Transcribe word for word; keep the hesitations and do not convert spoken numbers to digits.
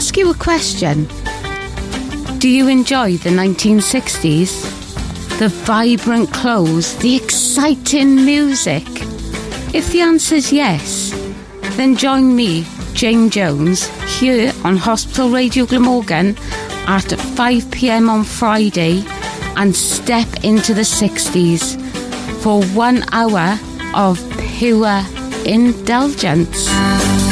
ask you a question? Do you enjoy the nineteen sixties? The vibrant clothes, the exciting music? If the answer's yes, then join me, Jane Jones, here on Hospital Radio Glamorgan at five p.m. on Friday and step into the sixties for one hour of pure indulgence.